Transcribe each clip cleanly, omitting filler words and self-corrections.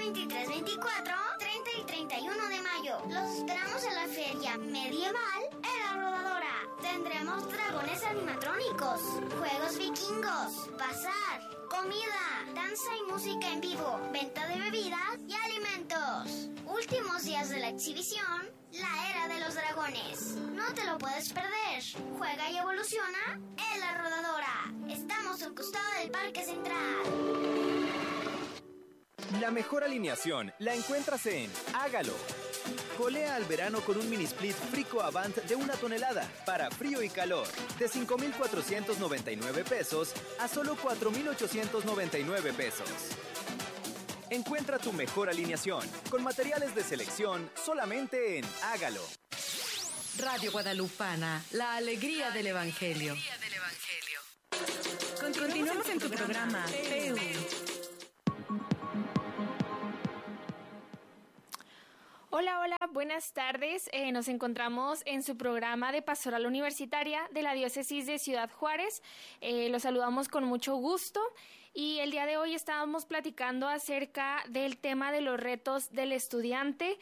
23, 24, 30 y 31 de mayo. Los esperamos en la Feria Medieval en La Rodadora. Tendremos dragones animatrónicos, juegos vikingos, bazar, comida, danza y música en vivo, venta de bebidas y alimentos. Últimos días de la exhibición, la Era de los Dragones. No te lo puedes perder. Juega y evoluciona en La Rodadora. Estamos al costado del Parque Central. La mejor alineación la encuentras en Hágalo. Colea al verano con un mini split Frico Avant de 1 tonelada para frío y calor, de 5,499 pesos a solo 4,899 pesos. Encuentra tu mejor alineación con materiales de selección solamente en Hágalo. Radio Guadalupana, la alegría del Evangelio. Continuamos en tu programa, PEU. Hola, hola, buenas tardes. Nos encontramos en su programa de Pastoral Universitaria de la Diócesis de Ciudad Juárez. Los saludamos con mucho gusto y el día de hoy estábamos platicando acerca del tema de los retos del estudiante,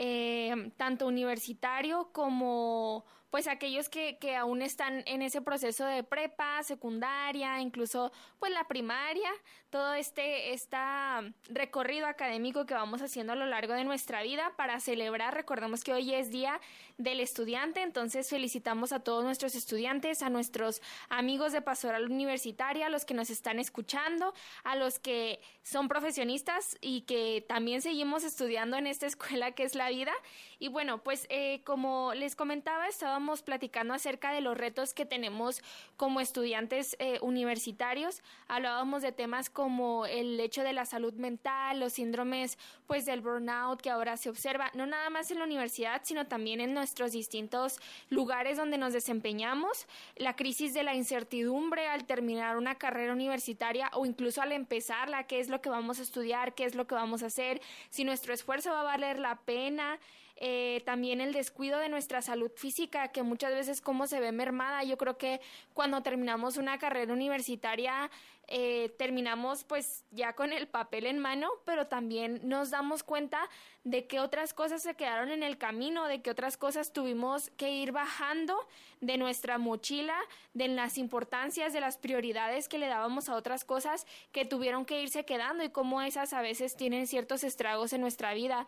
tanto universitario como pues aquellos que aún están en ese proceso de prepa, secundaria, incluso pues la primaria, todo este recorrido académico que vamos haciendo a lo largo de nuestra vida para celebrar. Recordemos que hoy es Día del Estudiante, entonces felicitamos a todos nuestros estudiantes, a nuestros amigos de Pastoral Universitaria, a los que nos están escuchando, a los que son profesionistas y que también seguimos estudiando en esta escuela que es la vida. Y bueno, pues como les comentaba, estábamos platicando acerca de los retos que tenemos como estudiantes universitarios. Hablábamos de temas como el hecho de la salud mental, los síndromes pues del burnout que ahora se observa, no nada más en la universidad, sino también en nuestros distintos lugares donde nos desempeñamos, la crisis de la incertidumbre al terminar una carrera universitaria o incluso al empezarla, qué es lo que vamos a estudiar, qué es lo que vamos a hacer, si nuestro esfuerzo va a valer la pena. También el descuido de nuestra salud física, que muchas veces cómo se ve mermada. Yo creo que cuando terminamos una carrera universitaria terminamos pues ya con el papel en mano, pero también nos damos cuenta de que otras cosas se quedaron en el camino, de que otras cosas tuvimos que ir bajando de nuestra mochila, de las importancias, de las prioridades que le dábamos a otras cosas que tuvieron que irse quedando y cómo esas a veces tienen ciertos estragos en nuestra vida.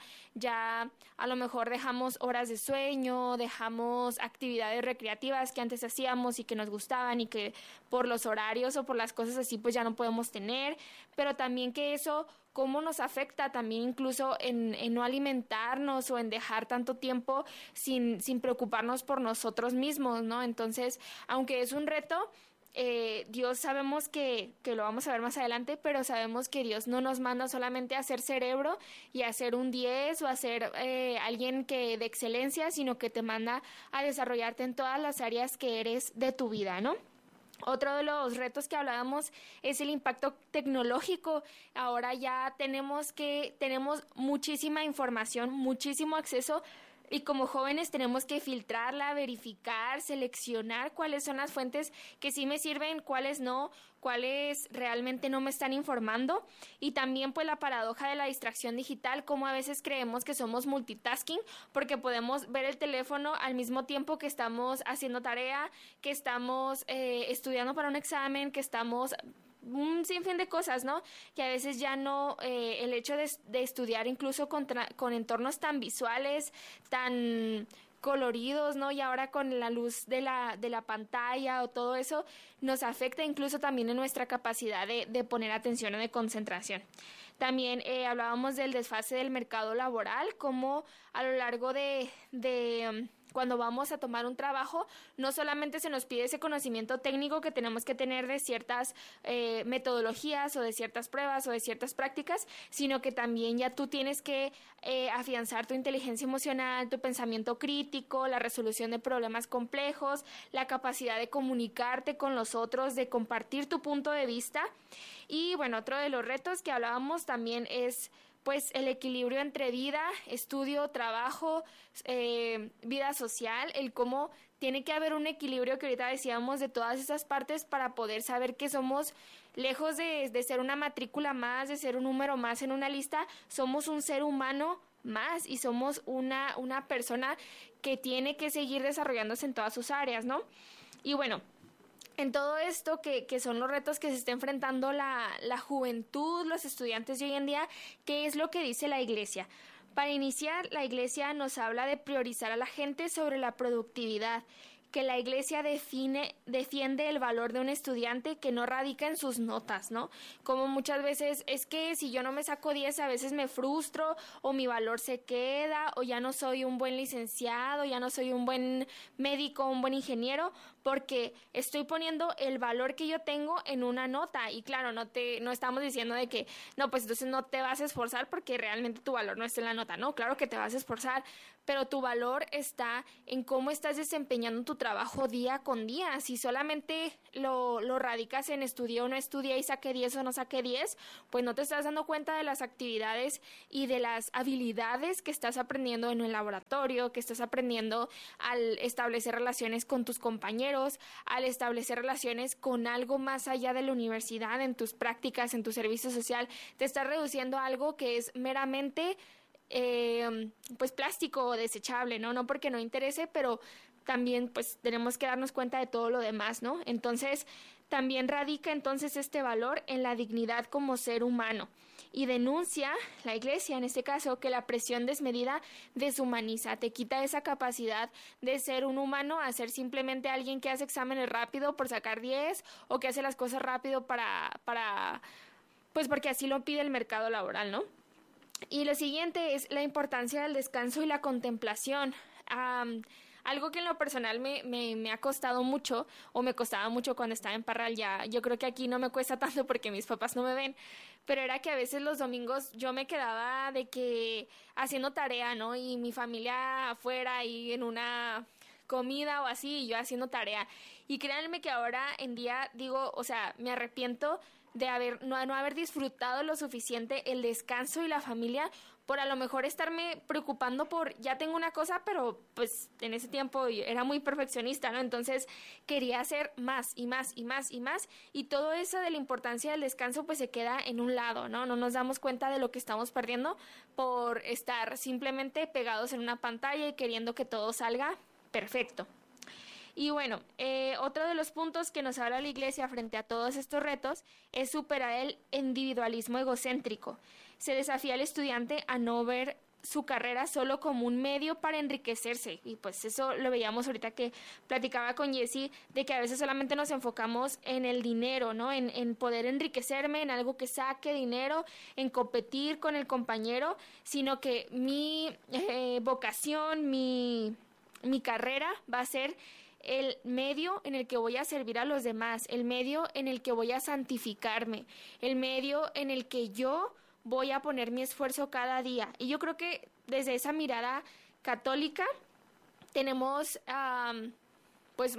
Ya a lo mejor dejamos horas de sueño, dejamos actividades recreativas que antes hacíamos y que nos gustaban y que por los horarios o por las cosas así pues ya no podemos tener, pero también que eso cómo nos afecta también incluso en no alimentarnos o en dejar tanto tiempo sin preocuparnos por nosotros mismos, ¿no? Entonces, aunque es un reto, Dios sabemos que lo vamos a ver más adelante, pero sabemos que Dios no nos manda solamente a hacer cerebro y a ser un 10 o a ser alguien que de excelencia, sino que te manda a desarrollarte en todas las áreas que eres de tu vida, ¿no? Otro de los retos que hablábamos es el impacto tecnológico. Ahora ya tenemos muchísima información, muchísimo acceso, y como jóvenes tenemos que filtrarla, verificar, seleccionar cuáles son las fuentes que sí me sirven, cuáles no, cuáles realmente no me están informando. Y también pues la paradoja de la distracción digital, como a veces creemos que somos multitasking porque podemos ver el teléfono al mismo tiempo que estamos haciendo tarea, que estamos estudiando para un examen, que estamos un sinfín de cosas, ¿no? Que a veces ya no, el hecho de estudiar incluso con entornos tan visuales, tan coloridos, ¿no? Y ahora con la luz de la pantalla o todo eso nos afecta incluso también en nuestra capacidad de poner atención o de concentración. También hablábamos del desfase del mercado laboral, como a lo largo de cuando vamos a tomar un trabajo, no solamente se nos pide ese conocimiento técnico que tenemos que tener de ciertas metodologías o de ciertas pruebas o de ciertas prácticas, sino que también ya tú tienes que afianzar tu inteligencia emocional, tu pensamiento crítico, la resolución de problemas complejos, la capacidad de comunicarte con los otros, de compartir tu punto de vista. Y bueno, otro de los retos que hablábamos también es pues el equilibrio entre vida, estudio, trabajo, vida social, el cómo tiene que haber un equilibrio que ahorita decíamos de todas esas partes para poder saber que somos lejos de ser una matrícula más, de ser un número más en una lista, somos un ser humano más y somos una persona que tiene que seguir desarrollándose en todas sus áreas, ¿no? Y bueno, en todo esto que son los retos que se está enfrentando la juventud, los estudiantes de hoy en día, ¿qué es lo que dice la Iglesia? Para iniciar, la Iglesia nos habla de priorizar a la gente sobre la productividad, que la Iglesia defiende el valor de un estudiante que no radica en sus notas, ¿no? Como muchas veces es que si yo no me saco 10 a veces me frustro o mi valor se queda o ya no soy un buen licenciado, ya no soy un buen médico, un buen ingeniero, porque estoy poniendo el valor que yo tengo en una nota. Y claro, no estamos diciendo de que no, pues entonces no te vas a esforzar porque realmente tu valor no está en la nota, ¿no? Claro que te vas a esforzar, pero tu valor está en cómo estás desempeñando tu trabajo día con día. Si solamente lo radicas en estudié o no estudié y saqué 10 o no saqué 10, pues no te estás dando cuenta de las actividades y de las habilidades que estás aprendiendo en el laboratorio, que estás aprendiendo al establecer relaciones con tus compañeros, al establecer relaciones con algo más allá de la universidad, en tus prácticas, en tu servicio social. Te estás reduciendo a algo que es meramente pues plástico o desechable, ¿no? No porque no interese, pero también pues tenemos que darnos cuenta de todo lo demás, ¿no? Entonces, también radica entonces este valor en la dignidad como ser humano y denuncia la Iglesia, en este caso, que la presión desmedida deshumaniza, te quita esa capacidad de ser un humano a ser simplemente alguien que hace exámenes rápido por sacar 10 o que hace las cosas rápido pues porque así lo pide el mercado laboral, ¿no? Y lo siguiente es la importancia del descanso y la contemplación. Algo que en lo personal me ha costado mucho, o me costaba mucho cuando estaba en Parral, ya yo creo que aquí no me cuesta tanto porque mis papás no me ven, pero era que a veces los domingos yo me quedaba de que haciendo tarea, ¿no? Y mi familia afuera y en una comida o así, y yo haciendo tarea. Y créanme que ahora en día digo, o sea, me arrepiento de no haber disfrutado lo suficiente el descanso y la familia, por a lo mejor estarme preocupando por, ya tengo una cosa, pero pues en ese tiempo yo era muy perfeccionista, ¿no? Entonces quería hacer más y más y más y más, y todo eso de la importancia del descanso pues se queda en un lado, ¿no? No nos damos cuenta de lo que estamos perdiendo por estar simplemente pegados en una pantalla y queriendo que todo salga perfecto. Y bueno, otro de los puntos que nos habla la Iglesia frente a todos estos retos es superar el individualismo egocéntrico. Se desafía al estudiante a no ver su carrera solo como un medio para enriquecerse, y pues eso lo veíamos ahorita que platicaba con Jessie, de que a veces solamente nos enfocamos en el dinero, ¿no? En poder enriquecerme, en algo que saque dinero, en competir con el compañero, sino que mi vocación, mi carrera va a ser el medio en el que voy a servir a los demás, el medio en el que voy a santificarme, el medio en el que yo voy a poner mi esfuerzo cada día. Y yo creo que desde esa mirada católica tenemos pues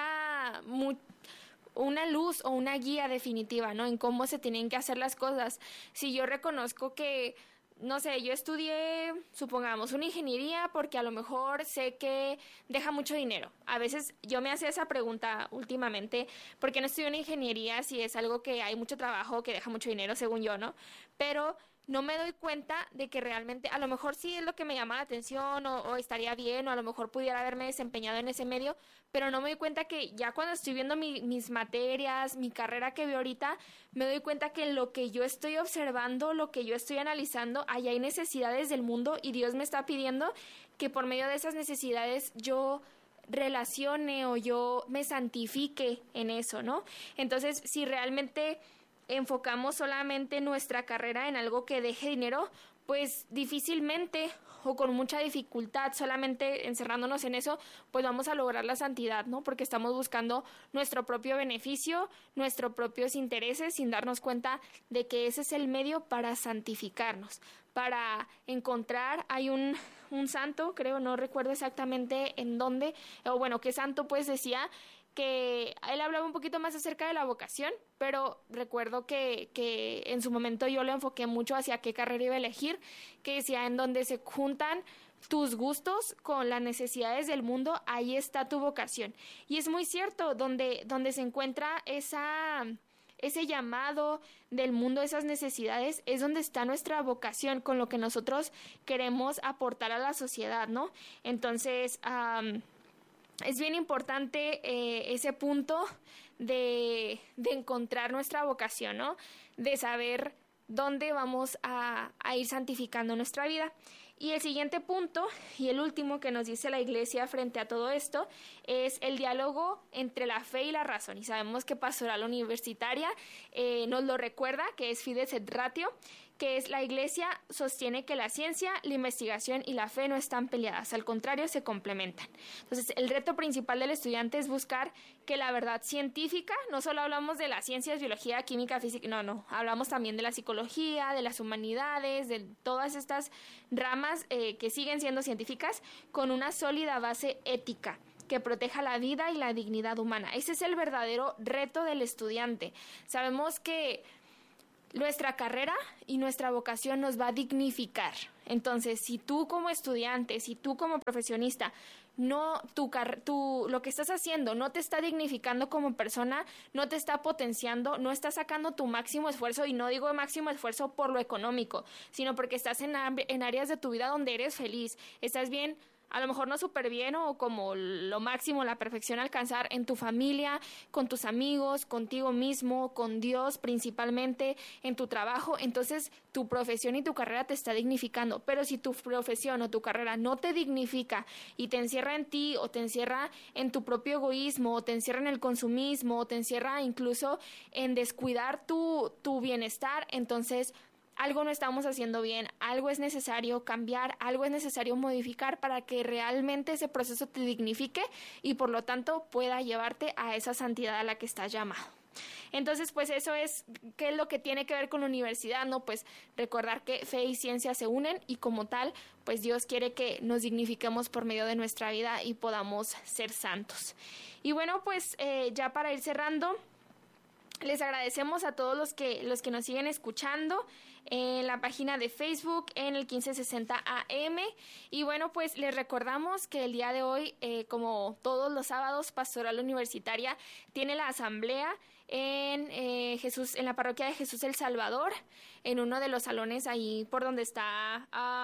una luz o una guía definitiva, ¿no? En cómo se tienen que hacer las cosas. Si yo reconozco que no sé, yo estudié, supongamos, una ingeniería porque a lo mejor sé que deja mucho dinero. A veces yo me hacía esa pregunta últimamente, ¿por qué no estudio una ingeniería si es algo que hay mucho trabajo, que deja mucho dinero, según yo, ¿no? Pero no me doy cuenta de que realmente, a lo mejor sí es lo que me llama la atención o estaría bien, o a lo mejor pudiera haberme desempeñado en ese medio, pero no me doy cuenta que ya cuando estoy viendo mis materias, mi carrera que veo ahorita, me doy cuenta que en lo que yo estoy observando, lo que yo estoy analizando, ahí hay necesidades del mundo y Dios me está pidiendo que por medio de esas necesidades yo relacione o yo me santifique en eso, ¿no? Entonces, si realmente enfocamos solamente nuestra carrera en algo que deje dinero, pues difícilmente o con mucha dificultad, solamente encerrándonos en eso, pues vamos a lograr la santidad, ¿no? Porque estamos buscando nuestro propio beneficio, nuestros propios intereses, sin darnos cuenta de que ese es el medio para santificarnos, para encontrar, hay un santo, creo, no recuerdo exactamente en dónde, o bueno, qué santo pues decía, que él hablaba un poquito más acerca de la vocación, pero recuerdo que en su momento yo lo enfoqué mucho hacia qué carrera iba a elegir, que decía en donde se juntan tus gustos con las necesidades del mundo, ahí está tu vocación. Y es muy cierto, donde se encuentra ese llamado del mundo, esas necesidades, es donde está nuestra vocación, con lo que nosotros queremos aportar a la sociedad, ¿no? Entonces, es bien importante ese punto de encontrar nuestra vocación, ¿no? De saber dónde vamos a ir santificando nuestra vida. Y el siguiente punto, y el último que nos dice la Iglesia frente a todo esto, es el diálogo entre la fe y la razón. Y sabemos que Pastoral Universitaria nos lo recuerda, que es Fides et Ratio, que es la Iglesia sostiene que la ciencia, la investigación y la fe no están peleadas, al contrario, se complementan. Entonces, el reto principal del estudiante es buscar que la verdad científica, no solo hablamos de las ciencias, biología, química, física, no, hablamos también de la psicología, de las humanidades, de todas estas ramas que siguen siendo científicas, con una sólida base ética que proteja la vida y la dignidad humana. Ese es el verdadero reto del estudiante. Sabemos que nuestra carrera y nuestra vocación nos va a dignificar. Entonces, si tú como estudiante, si tú como profesionista, lo que estás haciendo no te está dignificando como persona, no te está potenciando, no estás sacando tu máximo esfuerzo, y no digo máximo esfuerzo por lo económico, sino porque estás en áreas de tu vida donde eres feliz, estás bien, a lo mejor no súper bien o como lo máximo, la perfección a alcanzar en tu familia, con tus amigos, contigo mismo, con Dios principalmente, en tu trabajo. Entonces tu profesión y tu carrera te está dignificando. Pero si tu profesión o tu carrera no te dignifica y te encierra en ti, o te encierra en tu propio egoísmo, o te encierra en el consumismo, o te encierra incluso en descuidar tu bienestar, entonces algo no estamos haciendo bien, algo es necesario cambiar, algo es necesario modificar para que realmente ese proceso te dignifique y por lo tanto pueda llevarte a esa santidad a la que estás llamado. Entonces, pues eso es, ¿qué es lo que tiene que ver con la universidad? No, pues recordar que fe y ciencia se unen y como tal, pues Dios quiere que nos dignifiquemos por medio de nuestra vida y podamos ser santos. Y bueno, pues ya para ir cerrando, les agradecemos a todos los que nos siguen escuchando en la página de Facebook, en el 1560 AM. Y bueno, pues les recordamos que el día de hoy, como todos los sábados, Pastoral Universitaria tiene la asamblea en la parroquia de Jesús el Salvador, en uno de los salones ahí por donde está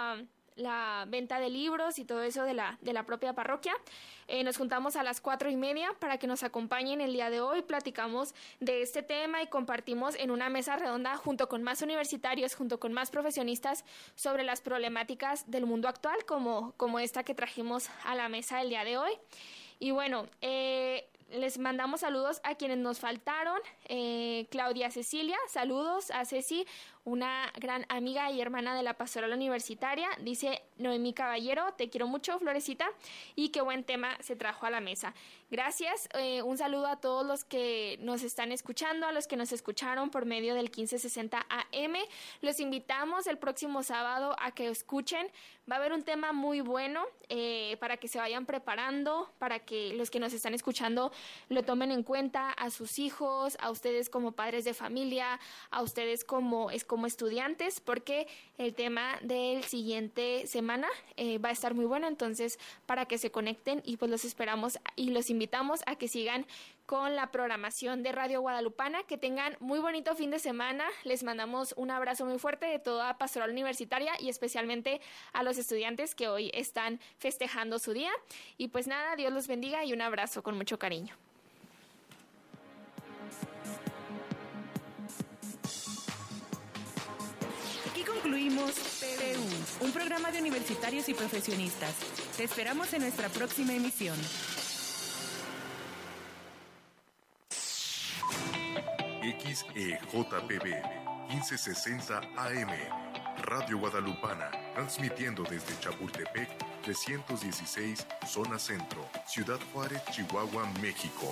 la venta de libros y todo eso de la propia parroquia. Nos juntamos a las 4:30 para que nos acompañen el día de hoy. Platicamos de este tema y compartimos en una mesa redonda junto con más universitarios, junto con más profesionistas sobre las problemáticas del mundo actual, como esta que trajimos a la mesa el día de hoy. Y bueno, les mandamos saludos a quienes nos faltaron. Claudia Cecilia, saludos a Ceci, una gran amiga y hermana de la Pastoral Universitaria. Dice Noemí Caballero, te quiero mucho, Florecita, y qué buen tema se trajo a la mesa. Gracias, un saludo a todos los que nos están escuchando, a los que nos escucharon por medio del 1560 AM. Los invitamos el próximo sábado a que escuchen. Va a haber un tema muy bueno para que se vayan preparando, para que los que nos están escuchando lo tomen en cuenta, a sus hijos, a ustedes como padres de familia, a ustedes como estudiantes, porque el tema del siguiente semana va a estar muy bueno. Entonces, para que se conecten, y pues los esperamos y los invitamos a que sigan con la programación de Radio Guadalupana. Que tengan muy bonito fin de semana. Les mandamos un abrazo muy fuerte de toda Pastoral Universitaria y especialmente a los estudiantes que hoy están festejando su día. Y pues nada, Dios los bendiga y un abrazo con mucho cariño. Aquí concluimos PDU, un programa de universitarios y profesionistas. Te esperamos en nuestra próxima emisión. XEJPB 1560 AM, Radio Guadalupana, transmitiendo desde Chapultepec 316, Zona Centro, Ciudad Juárez, Chihuahua, México.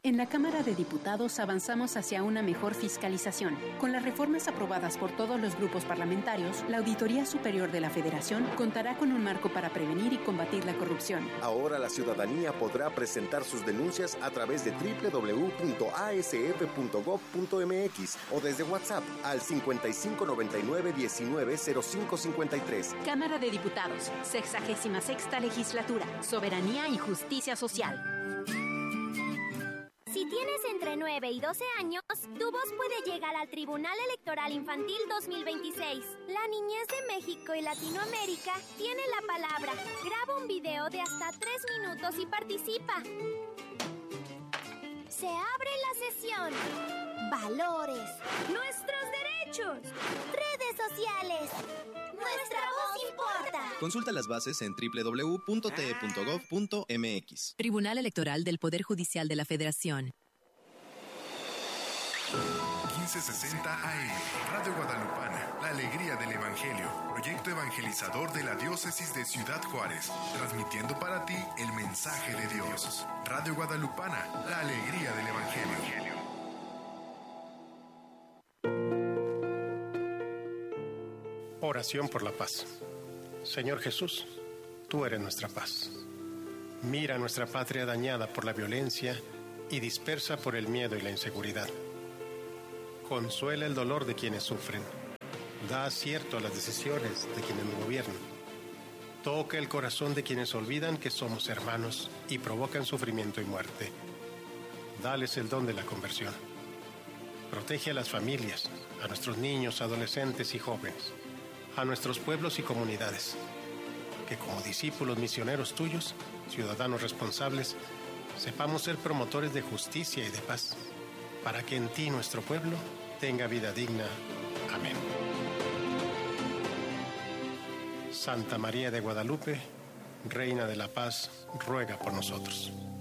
En la Cámara de Diputados avanzamos hacia una mejor fiscalización. Con las reformas aprobadas por todos los grupos parlamentarios, la Auditoría Superior de la Federación contará con un marco para prevenir y combatir la corrupción. Ahora la ciudadanía podrá presentar sus denuncias a través de www.asf.gov.mx o desde WhatsApp al 5599-190553. Cámara de Diputados, 66ª Legislatura, Soberanía y Justicia Social. Si tienes entre 9 y 12 años, tu voz puede llegar al Tribunal Electoral Infantil 2026. La niñez de México y Latinoamérica tiene la palabra. Graba un video de hasta 3 minutos y participa. Se abre la sesión. Valores. Nuestros derechos. Redes sociales. Nuestra voz importa. Consulta las bases en www.te.gov.mx. Tribunal Electoral del Poder Judicial de la Federación. 1560 AM, Radio Guadalupana, la alegría del Evangelio, proyecto evangelizador de la Diócesis de Ciudad Juárez, transmitiendo para ti el mensaje de Dios. Radio Guadalupana, la alegría del Evangelio. Oración por la paz. Señor Jesús, tú eres nuestra paz. Mira nuestra patria dañada por la violencia y dispersa por el miedo y la inseguridad. Consuela el dolor de quienes sufren. Da acierto a las decisiones de quienes nos gobiernan. Toca el corazón de quienes olvidan que somos hermanos y provocan sufrimiento y muerte. Dales el don de la conversión. Protege a las familias, a nuestros niños, adolescentes y jóvenes, a nuestros pueblos y comunidades, que como discípulos misioneros tuyos, ciudadanos responsables, sepamos ser promotores de justicia y de paz, para que en ti nuestro pueblo tenga vida digna. Amén. Santa María de Guadalupe, Reina de la Paz, ruega por nosotros.